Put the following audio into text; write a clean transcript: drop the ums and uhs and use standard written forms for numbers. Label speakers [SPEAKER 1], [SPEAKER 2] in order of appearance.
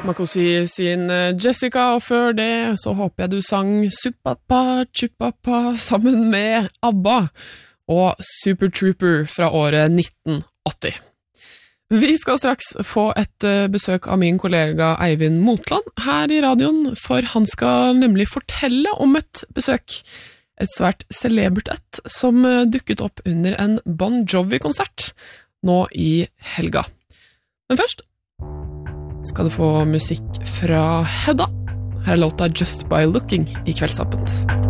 [SPEAKER 1] Makosi sin Jessica, og før det så håper jeg du sang Suppappa Chuppappa sammen med ABBA og Super Trooper fra året 1980. Vi skal straks få et besøk av min kollega Eivind Motland her i radioen, for han skal nemlig fortelle om et besøk, et svært celebert et, som dukket opp under en Bon Jovi-konsert nå i helga. Men først skal du få musikk fra Hedda. Her er låta Just By Looking i Kveldsåpent.